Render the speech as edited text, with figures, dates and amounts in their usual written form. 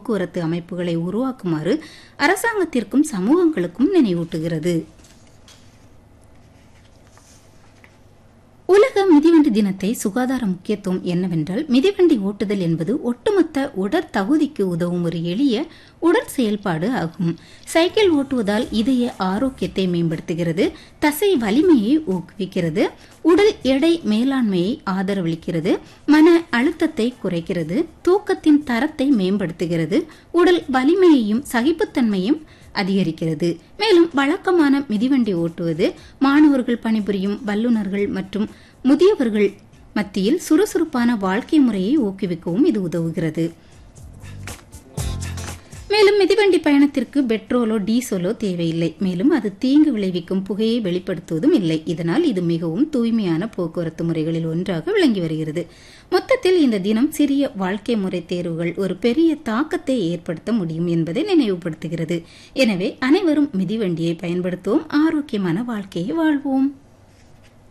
போக்குவரத்து அமைப்புகளை உருவாக்குமாறு அரசாங்கத்திற்கும் சமூகங்களுக்கும் நினைவூட்டுகிறது. உலக மிதிவண்டி தினத்தை சுகாதார முக்கியத்துவம் என்னவென்றால், மிதிவண்டி ஓட்டுதல் என்பது ஒட்டுமொத்த உடற்தகுதிக்கு உதவும் ஒரு எளிய உடற் செயல்பாடு ஆகும். சைக்கிள் ஓட்டுவதால் இதய ஆரோக்கியத்தை மேம்படுத்துகிறது, தசை வலிமையை ஊக்குவிக்கிறது, உடல் எடை மேலாண்மையை ஆதரவளிக்கிறது, மன அழுத்தத்தை குறைக்கிறது, தூக்கத்தின் தரத்தை மேம்படுத்துகிறது, உடல் வலிமையையும் சகிப்புத்தன்மையும் அதிகரிக்கிறது. மேலும் வழக்கமான மிதிவண்டி ஓட்டுவது மாணவர்கள், பணிபுரியும் வல்லுநர்கள் மற்றும் முதியவர்கள் மத்தியில் சுறுசுறுப்பான வாழ்க்கை முறையை ஊக்குவிக்கவும் இது உதவுகிறது. மேலும் மிதிவண்டி பயணத்திற்கு பெட்ரோலோ டீசலோ தேவையில்லை. மேலும் அது தீங்கு விளைவிக்கும் புகையை வெளிப்படுத்துவதும் இல்லை. இதனால் இது மிகவும் தூய்மையான போக்குவரத்து முறைகளில் ஒன்றாக விளங்கி வருகிறது. மொத்தத்தில் இந்த தினம் சிறிய வாழ்க்கை முறை தேர்வுகள் ஒரு பெரிய தாக்கத்தை ஏற்படுத்த முடியும் என்பதை நினைவுபடுத்துகிறது. எனவே அனைவரும் மிதிவண்டியை பயன்படுத்துவோம், ஆரோக்கியமான வாழ்க்கையை வாழ்வோம்.